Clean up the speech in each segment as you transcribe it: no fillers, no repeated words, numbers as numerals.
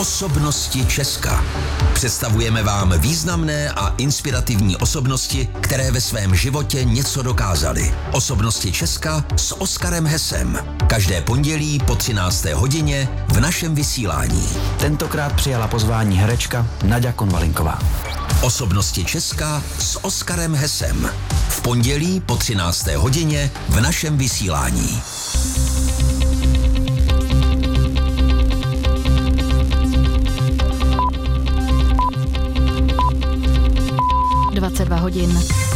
Osobnosti Česka. Představujeme vám významné a inspirativní osobnosti, které ve svém životě něco dokázaly. Osobnosti Česka s Oskarem Hesem. Každé pondělí po 13. hodině v našem vysílání. Tentokrát přijala pozvání herečka Naďa Konvalinková. Osobnosti Česka s Oskarem Hesem. V pondělí po 13. hodině v našem vysílání. hodin.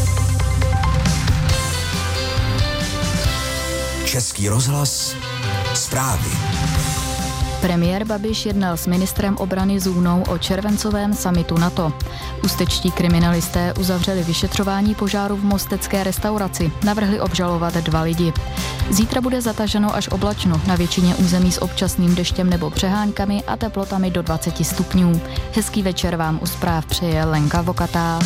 Český rozhlas. Zprávy. Premiér Babiš jednal s ministrem obrany Zůnou o červencovém summitu NATO. Ústečtí kriminalisté uzavřeli vyšetřování požáru v mostecké restauraci. Navrhli obžalovat 2 lidi. Zítra bude zataženo až oblačno, na většině území s občasným deštěm nebo přeháňkami a teplotami do 20 stupňů. Hezký večer vám u zpráv přeje Lenka Vokatá.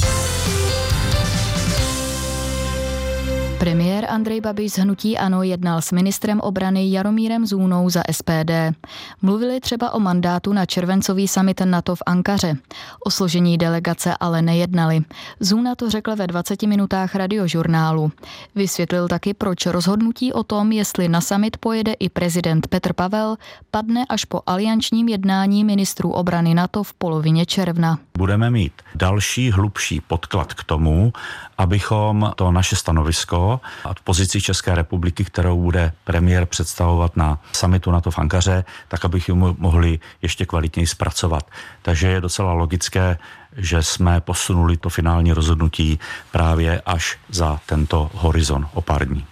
Premiér Andrej Babiš z hnutí ANO jednal s ministrem obrany Jaromírem Zůnou za SPD. Mluvili třeba o mandátu na červencový summit NATO v Ankaře. O složení delegace ale nejednali. Zůna to řekl ve 20 minutách radiožurnálu. Vysvětlil taky, proč rozhodnutí o tom, jestli na summit pojede i prezident Petr Pavel, padne až po aliančním jednání ministrů obrany NATO v polovině června. Budeme mít další hlubší podklad k tomu, abychom to naše stanovisko a pozici České republiky, kterou bude premiér představovat na summitu NATO v Ankaře, tak abychom mohli ještě kvalitněji zpracovat. Takže je docela logické, že jsme posunuli to finální rozhodnutí právě až za tento horizont o pár dní.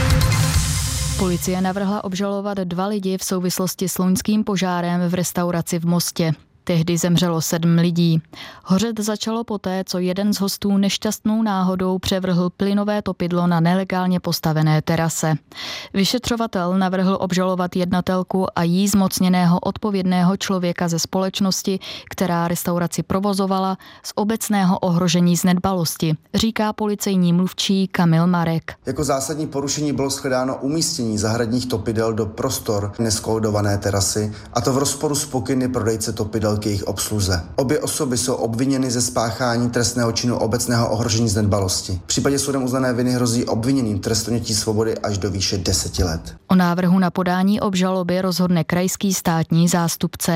Policie navrhla obžalovat 2 lidi v souvislosti s loňským požárem v restauraci v Mostě. Tehdy zemřelo 7 lidí. Hořet začalo poté, co jeden z hostů nešťastnou náhodou převrhl plynové topidlo na nelegálně postavené terase. Vyšetřovatel navrhl obžalovat jednatelku a jí zmocněného odpovědného člověka ze společnosti, která restauraci provozovala, z obecného ohrožení z nedbalosti, říká policejní mluvčí Kamil Marek. Jako zásadní porušení bylo shledáno umístění zahradních topidel do prostor neskoudované terasy, a to v rozporu s pokyny prodejce topidel k jejich obsluze. Obě osoby jsou obviněny ze spáchání trestného činu obecného ohrožení z nedbalosti. V případě soudem uznané viny hrozí obviněným trest odnětí svobody až do výše 10 let. O návrhu na podání obžaloby rozhodne krajský státní zástupce.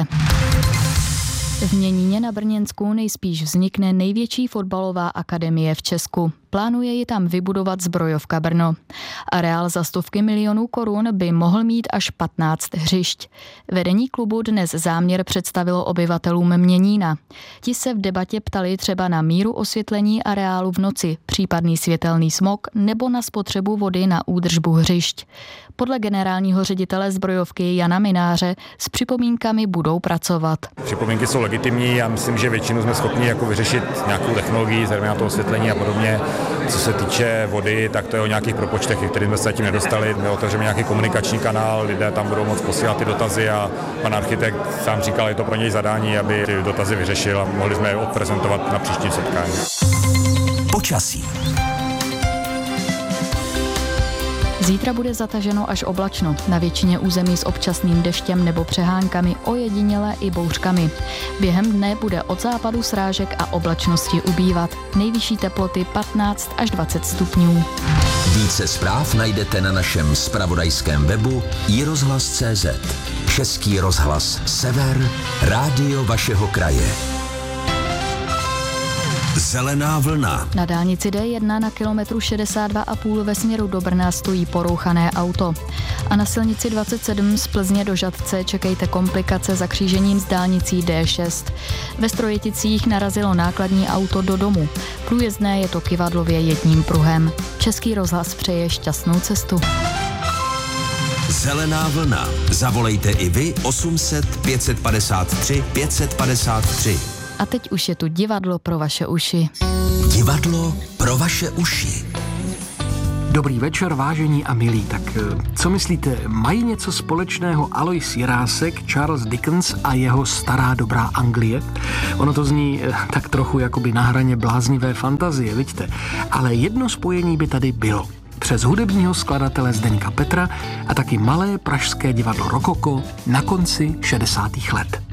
V Měníně na Brněnsku nejspíš vznikne největší fotbalová akademie v Česku. Plánuje ji tam vybudovat Zbrojovka Brno. Areál za stovky milionů korun by mohl mít až 15 hřišť. Vedení klubu dnes záměr představilo obyvatelům Měnína. Ti se v debatě ptali třeba na míru osvětlení areálu v noci, případný světelný smog nebo na spotřebu vody na údržbu hřišť. Podle generálního ředitele Zbrojovky Jana Mináře s připomínkami budou pracovat. Připomínky jsou legitimní, já myslím, že většinu jsme schopni vyřešit nějakou technologii, zejména to osvětlení a podobně. Co se týče vody, tak to je o nějakých propočtech, kterým jsme se zatím nedostali. My otevřeme nějaký komunikační kanál, lidé tam budou moct posílat ty dotazy a pan architekt sám říkal, je to pro něj zadání, aby ty dotazy vyřešil a mohli jsme je odprezentovat na příštím setkání. Počasí. Zítra bude zataženo až oblačno, na většině území s občasným deštěm nebo přeháňkami, ojediněle i bouřkami. Během dne bude od západu srážek a oblačnosti ubývat. Nejvyšší teploty 15 až 20 stupňů. Více zpráv najdete na našem zpravodajském webu iRozhlas.cz. Český rozhlas Sever, rádio vašeho kraje. Zelená vlna. Na dálnici D1 na kilometru 62,5 ve směru do Brna stojí porouchané auto. A na silnici 27 z Plzně do Žatce čekejte komplikace za křížením s dálnicí D6. Ve Strojeticích narazilo nákladní auto do domu. Průjezdné je to kyvadlově jedním pruhem. Český rozhlas přeje šťastnou cestu. Zelená vlna. Zavolejte i vy 800 553 553. A teď už je tu divadlo pro vaše uši. Divadlo pro vaše uši. Dobrý večer, vážení a milí. Tak co myslíte, mají něco společného Alois Jirásek, Charles Dickens a jeho stará dobrá Anglie? Ono to zní tak trochu jakoby na hraně bláznivé fantazie, vidíte? Ale jedno spojení by tady bylo. Přes hudebního skladatele Zdeňka Petra a taky malé pražské divadlo Rokoko na konci 60. let.